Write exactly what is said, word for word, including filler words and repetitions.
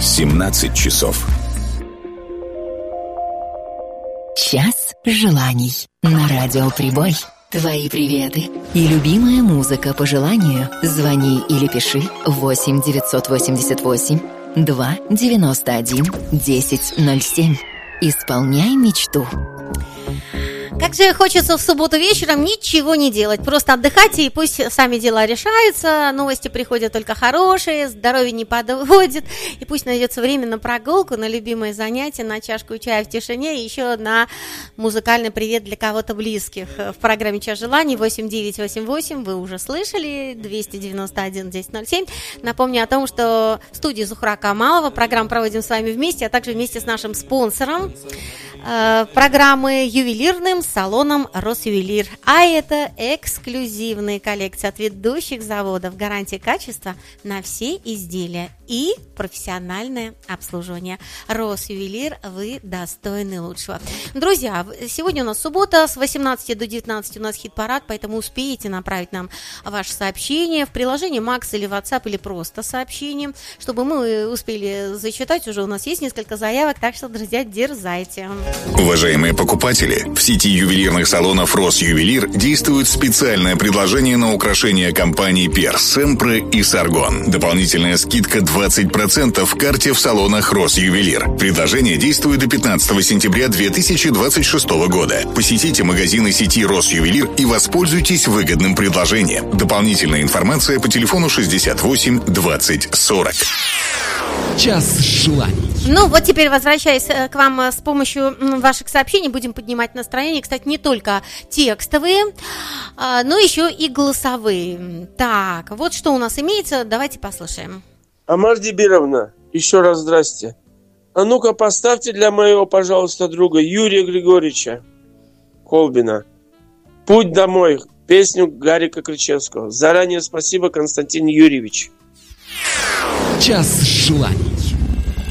семнадцать часов. Час желаний на Радио Прибой. Твои приветы и любимая музыка по желанию. Звони или пиши восемь девятьсот восемьдесят восемь два девяносто один десять ноль семь. Исполняй мечту. Как же хочется в субботу вечером ничего не делать, просто отдыхать, и пусть сами дела решаются, новости приходят только хорошие, здоровье не подводит, и пусть найдется время на прогулку, на любимое занятие, на чашку чая в тишине, и еще на музыкальный привет для кого-то близких. В программе «Час желаний» восемь девятьсот восемьдесят восемь, вы уже слышали, двести девяносто один десять ноль семь. Напомню о том, что в студии Зухра Камалова, программу проводим с вами вместе, а также вместе с нашим спонсором э, программы ювелирным салоном Росювелир. А это эксклюзивные коллекции от ведущих заводов, гарантия качества на все изделия и профессиональное обслуживание. Росювелир, вы достойны лучшего. Друзья, сегодня у нас суббота, с восемнадцати до девятнадцати у нас хит-парад, поэтому успеете направить нам ваше сообщение в приложении Макс или WhatsApp, или просто сообщение, чтобы мы успели зачитать. Уже у нас есть несколько заявок, так что, друзья, дерзайте. Уважаемые покупатели, в сети ювелирных салонов Росювелир действует специальное предложение на украшения компаний Перс, Семпре и Саргон. Дополнительная скидка двадцать процентов в карте в салонах Росювелир. Предложение действует до пятнадцатого сентября две тысячи двадцать шестого года. Посетите магазины сети Росювелир и воспользуйтесь выгодным предложением. Дополнительная информация по телефону шестьдесят восемь двадцать сорок. Час желаний. Ну, вот теперь, возвращаясь к вам с помощью ваших сообщений, будем поднимать настроение. Кстати, не только текстовые, но еще и голосовые. Так, вот что у нас имеется, давайте послушаем. Амар Дибировна, еще раз здрасте. А ну-ка поставьте для моего, пожалуйста, друга Юрия Григорьевича Колбина «Путь домой», песню Гарика Кричевского. Заранее спасибо, Константин Юрьевич. Час желаний.